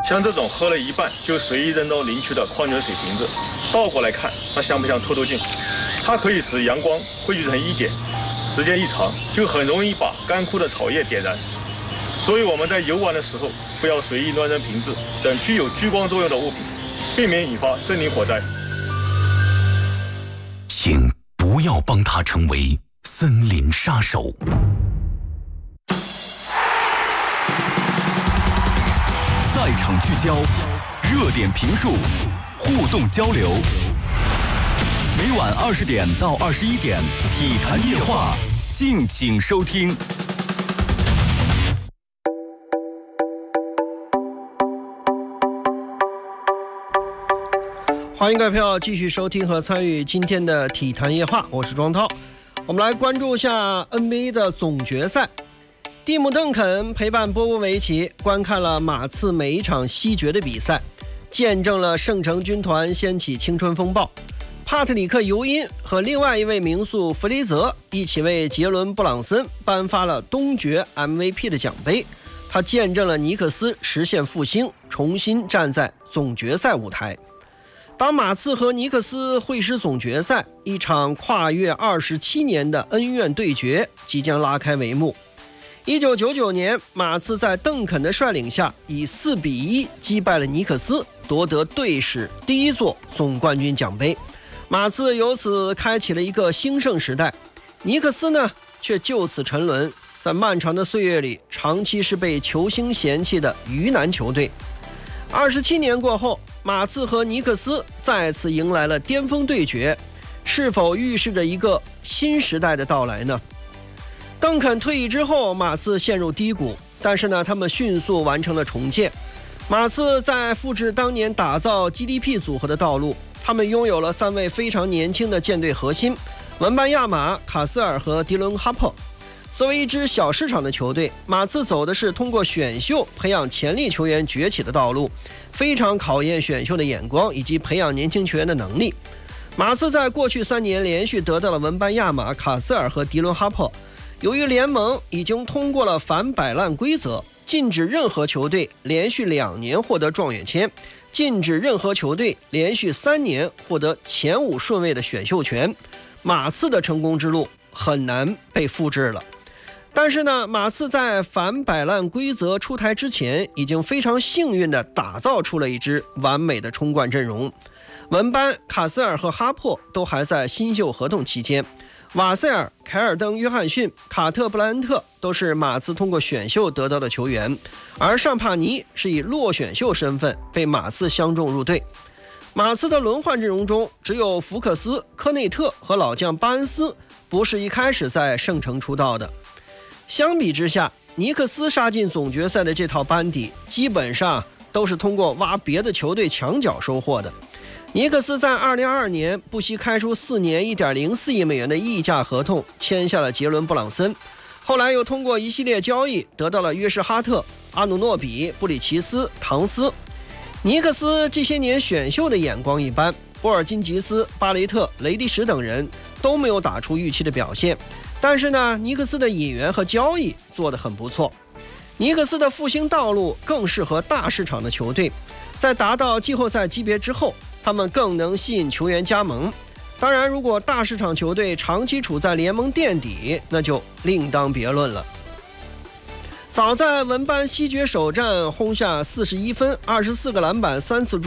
像这种喝了一半就随意扔到林区的矿泉水瓶子，倒过来看，它像不像透透镜？它可以使阳光汇聚成一点，时间一长就很容易把干枯的草叶点燃。所以我们在游玩的时候，不要随意乱扔瓶子等具有聚光作用的物品，避免引发森林火灾。 请不要帮他成为森林杀手。赛场聚焦，热点评述，互动交流。每晚20点到21点，体坛夜话，敬请收听。 欢迎各位朋友继续收听和参与今天的体坛夜话，我是庄涛。我们来关注一下 NBA 的总决赛。蒂姆·邓肯陪伴波波维奇观看了马刺每一场西决的比赛，见证了圣城军团掀起青春风暴。帕特里克·尤因和另外一位名宿弗雷泽一起为杰伦·布朗森颁发了东决 MVP 的奖杯，他见证了尼克斯实现复兴，重新站在总决赛舞台。当马刺和尼克斯会师总决赛，一场跨越27年的恩怨对决即将拉开帷幕。1999年，马刺在邓肯的率领下以4-1击败了尼克斯，夺得队史第一座总冠军奖杯。马刺由此开启了一个兴盛时代，尼克斯呢却就此沉沦，在漫长的岁月里长期是被球星嫌弃的鱼腩球队。27年过后，马刺和尼克斯再次迎来了巅峰对决，是否预示着一个新时代的到来呢？邓肯退役之后，马刺陷入低谷，但是呢，他们迅速完成了重建。马刺在复制当年打造 GDP 组合的道路，他们拥有了3位非常年轻的舰队核心，文班亚马、卡斯尔和迪伦·哈珀。作为一支小市场的球队，马刺走的是通过选秀培养潜力球员崛起的道路，非常考验选秀的眼光以及培养年轻球员的能力。马刺在过去3年连续得到了文班亚马、卡斯尔和迪伦·哈珀。由于联盟已经通过了反摆烂规则，禁止任何球队连续2年获得状元签，禁止任何球队连续3年获得前5顺位的选秀权，马刺的成功之路很难被复制了。但是呢，马刺在反摆烂规则出台之前，已经非常幸运地打造出了一支完美的冲冠阵容。文班、卡斯尔和哈珀都还在新秀合同期间，瓦塞尔、凯尔登·约翰逊、卡特·布莱恩特都是马刺通过选秀得到的球员，而尚帕尼是以落选秀身份被马刺相中入队。马刺的轮换阵容中，只有福克斯、科内特和老将巴恩斯不是一开始在圣城出道的。相比之下，尼克斯杀进总决赛的这套班底基本上都是通过挖别的球队墙角收获的。尼克斯在2022年不惜开出4年1.04亿美元的溢价合同，签下了杰伦·布朗森，后来又通过一系列交易得到了约什哈特、阿努诺比、布里奇斯、唐斯。尼克斯这些年选秀的眼光一般，波尔津吉斯、巴雷特、雷迪什等人都没有打出预期的表现，但是呢，尼克斯的引援和交易做得很不错。尼克斯的复兴道路更适合大市场的球队，在达到季后赛级别之后，他们更能吸引球员加盟。当然，如果大市场球队长期处在联盟垫底，那就另当别论了。早在文班西决首战轰下41分、24个篮板、3次助